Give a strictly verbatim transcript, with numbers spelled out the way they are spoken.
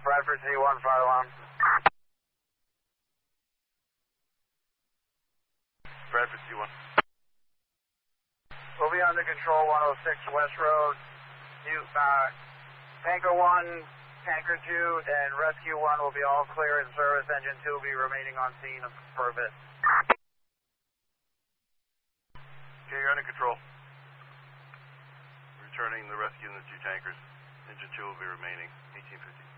Bradford C one, fire alarm. Bradford C one. We'll be under control one oh six West Road. You, uh, Tanker one, Tanker two, and Rescue one will be all clear in service. Engine two will be remaining on scene for a bit. Okay, you're under control. Returning the rescue and the two tankers. Engine two will be remaining. eighteen fifty.